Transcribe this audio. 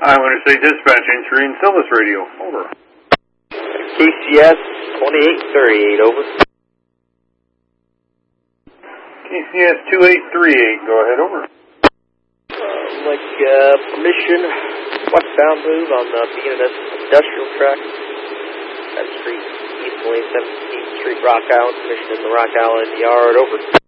I want to say dispatch entry in Silvis Radio. Over. KCS 2838, over. KCS 2838, go ahead, over. Permission, westbound move on the B&S Industrial Track. That street, east lane, 17th Street, Rock Island. Permission in the Rock Island yard, over.